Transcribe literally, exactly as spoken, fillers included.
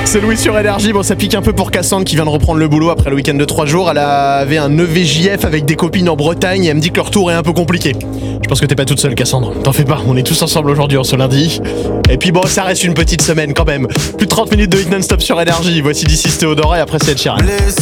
C'est Louis sur Énergie. Bon, ça pique un peu pour Cassandre qui vient de reprendre le boulot après le week-end de trois jours. Elle avait un E V J F avec des copines en Bretagne et elle me dit que le retour est un peu compliqué. Je pense que t'es pas toute seule, Cassandre. T'en fais pas, on est tous ensemble aujourd'hui en ce lundi. Et puis bon, ça reste une petite semaine quand même. Plus de trente minutes de hit non-stop sur Énergie. Voici d'ici Théodora et après c'est Ed Sheeran.